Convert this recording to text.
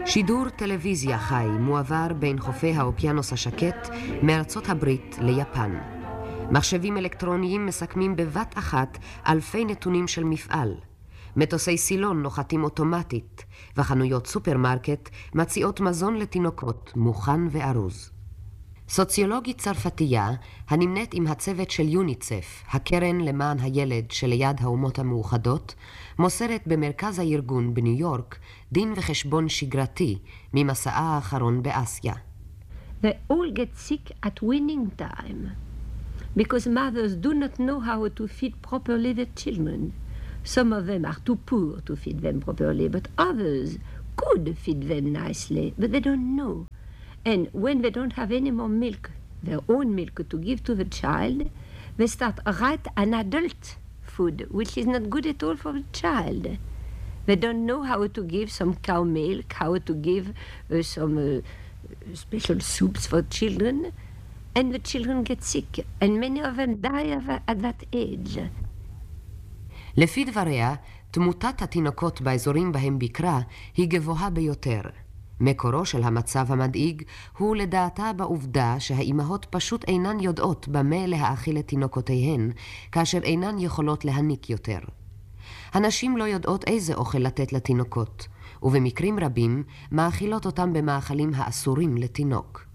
שידור טלוויזיה חי מועבר בין חופי האוקיינוס השקט מארצות הברית ליפן. מחשבים אלקטרוניים מסכמים בבת אחת אלפי נתונים של מפעל. מטוסי סילון נוחתים אוטומטית, וחנויות סופרמרקט מציעות מזון לתינוקות מוכן וארוז. סוציולוגית צרפתייה הנמנית עם הצוות של יוניצף, הקרן למען הילד שליד האומות המאוחדות, מוסרת במרכז הארגון בניו יורק דין וחשבון שגרתי ממסעה האחרון באסיה. They all get sick at winning time because mothers do not know how to feed properly their children. Some of them are too poor to feed them properly, but others could feed them nicely, but they don't know. And when they don't have any more milk, their own milk to give to the child, they start right an adult food, which is not good at all for the child. They don't know how to give some cow milk, how to give some special soups for children, and the children get sick, and many of them die at that age. לפי דבריה, תמותת התינוקות באזורים בהם ביקרה היא גבוהה ביותר. מקורו של המצב המדאיג הוא לדעתה בעובדה שהאימהות פשוט אינן יודעות במה להאכיל את תינוקותיהן, כאשר אינן יכולות להניק יותר. הנשים לא יודעות איזה אוכל לתת לתינוקות, ובמקרים רבים מאכילות אותם במאכלים האסורים לתינוק.